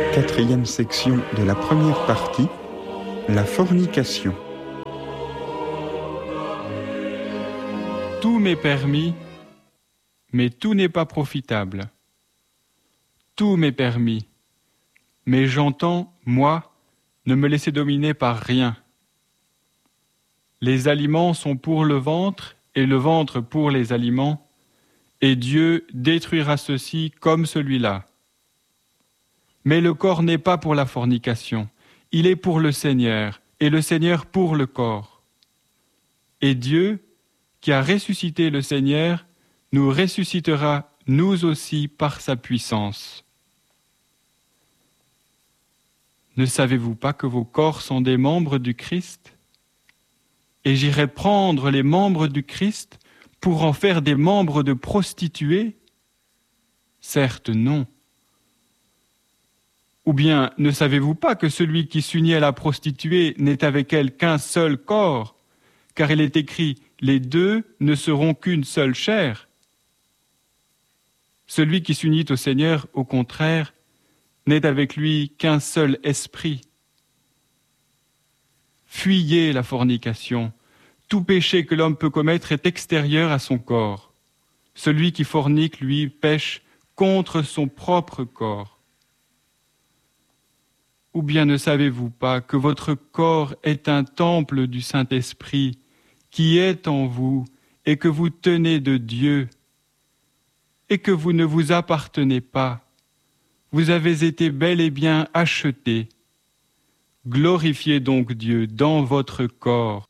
Quatrième section de la première partie, la fornication. Tout m'est permis, mais tout n'est pas profitable. Tout m'est permis, mais j'entends, moi, ne me laisser dominer par rien. Les aliments sont pour le ventre et le ventre pour les aliments, et Dieu détruira ceci comme celui-là. Mais le corps n'est pas pour la fornication, il est pour le Seigneur, et le Seigneur pour le corps. Et Dieu, qui a ressuscité le Seigneur, nous ressuscitera nous aussi par sa puissance. Ne savez-vous pas que vos corps sont des membres du Christ ? Et j'irai prendre les membres du Christ pour en faire des membres de prostituées ? Certes, non. Ou bien, ne savez-vous pas que celui qui s'unit à la prostituée n'est avec elle qu'un seul corps ? Car il est écrit, les deux ne seront qu'une seule chair. Celui qui s'unit au Seigneur, au contraire, n'est avec lui qu'un seul esprit. Fuyez la fornication. Tout péché que l'homme peut commettre est extérieur à son corps. Celui qui fornique, lui, pêche contre son propre corps. Ou bien ne savez-vous pas que votre corps est un temple du Saint-Esprit qui est en vous et que vous tenez de Dieu et que vous ne vous appartenez pas. Vous avez été bel et bien achetés. Glorifiez donc Dieu dans votre corps.